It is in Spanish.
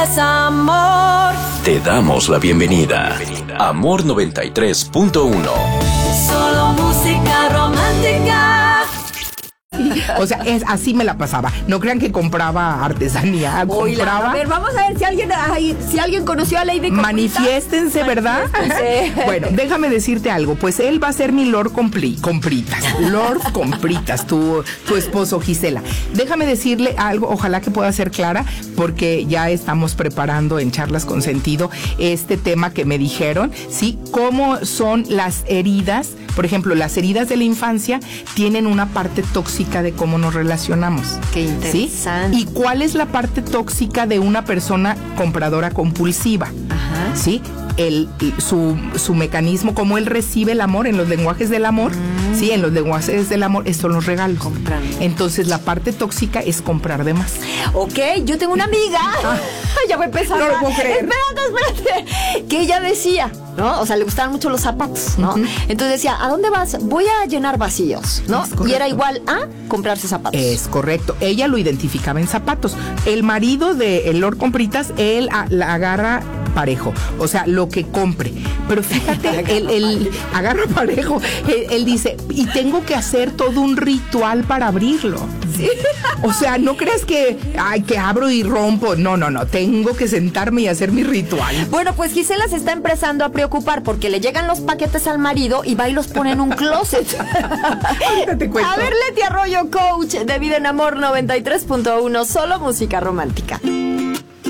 Es amor. Te damos la bienvenida. Amor 93.1. Solo música romántica. O sea, así me la pasaba. No crean que compraba artesanía. Compraba. A ver, vamos a ver si alguien conoció a Lady Compritas. Manifiéstense, ¿verdad? Bueno, déjame decirte algo. Pues él va a ser mi Lord Compritas. Lord Compritas, tu esposo, Gisela. Déjame decirle algo, ojalá que pueda ser clara, porque ya estamos preparando en Charlas con Sentido este tema que me dijeron, ¿sí? Cómo son las heridas. Por ejemplo, las heridas de la infancia tienen una parte tóxica de cómo nos relacionamos. Qué interesante. ¿Sí? ¿Y cuál es la parte tóxica de una persona compradora compulsiva? Ajá. ¿Sí? Su mecanismo, cómo él recibe el amor en los lenguajes del amor. Sí, en los lenguajes del amor, son los regalos. Comprando. Entonces, la parte tóxica es comprar de más. Ok, yo tengo una amiga. Ya voy a empezar. No lo puedo creer. Espérate. Que ella decía, ¿no? O sea, le gustaban mucho los zapatos, ¿no? Entonces decía, ¿a dónde vas? Voy a llenar vacíos, ¿no? Y era igual a comprarse zapatos. Es correcto. Ella lo identificaba en zapatos. El marido de Lord Compritas, él la agarra parejo, o sea, lo que compre. Pero fíjate, él agarra parejo. Él dice, y tengo que hacer todo un ritual para abrirlo. ¿Sí? O sea, no creas que abro y rompo. No. Tengo que sentarme y hacer mi ritual. Bueno, pues Gisela se está empezando a preocupar porque le llegan los paquetes al marido y va y los pone en un closet. Ahorita te cuento. A ver, Leti Arroyo, coach de Vida en Amor 93.1, solo música romántica.